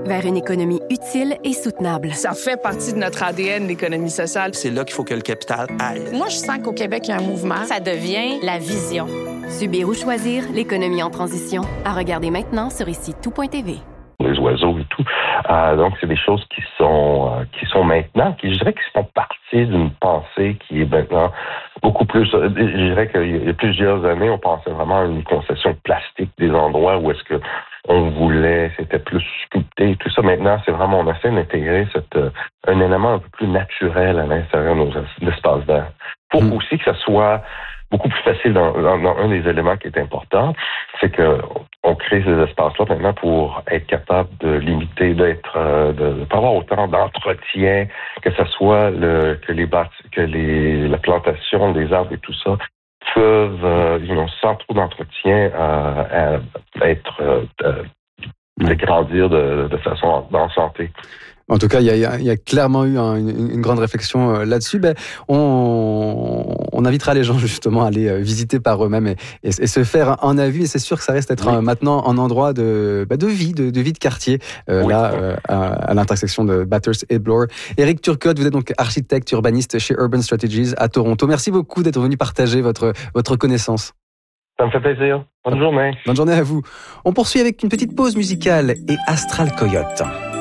vers une économie utile et soutenable. Ça fait partie de notre ADN, l'économie sociale. C'est là qu'il faut que le capital aille. Moi, je sens qu'au Québec, il y a un mouvement. Ça devient la vision. Subir ou choisir l'économie en transition. À regarder maintenant sur ici-tout.tv. Les oiseaux et tout. Donc, c'est des choses qui sont maintenant, qui, je dirais, qui font partie d'une pensée qui est maintenant beaucoup plus. Je dirais qu'il y a plusieurs années, on pensait vraiment à une concession plastique des endroits où est-ce que on voulait, c'était plus sculpté, tout ça. Maintenant, c'est vraiment, on essaie d'intégrer un élément un peu plus naturel à l'intérieur de nos espaces verts. Pour aussi que ça soit beaucoup plus facile dans un des éléments qui est important, c'est que on crée ces espaces-là maintenant pour être capable de limiter, de pas avoir autant d'entretien, que ce soit la plantation des arbres et tout ça peuvent, sans trop d'entretien, grandir de façon en santé. En tout cas, il y a clairement eu une grande réflexion là-dessus. On invitera les gens justement à aller visiter par eux-mêmes et se faire un avis. Et c'est sûr que ça reste être maintenant un endroit de vie de quartier, à l'intersection de Bathurst et Bloor. Éric Turcotte, vous êtes donc architecte urbaniste chez Urban Strategies à Toronto. Merci beaucoup d'être venu partager votre connaissance. Ça me fait plaisir. Bonne journée. Bonne journée à vous. On poursuit avec une petite pause musicale et Astral Coyote.